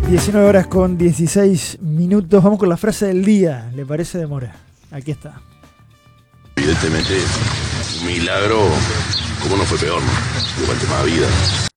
19 horas con 16 minutos. Vamos con la frase del día. ¿Le parece, de Mora? Aquí está. Evidentemente, un milagro, como no fue peor, ¿no? Igual tema de vida.